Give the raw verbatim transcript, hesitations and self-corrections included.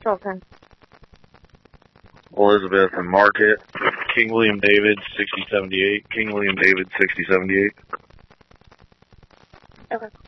Fulton. Elizabeth and Market. King William David, sixty seventy-eight. King William David, sixty seventy-eight. Okay.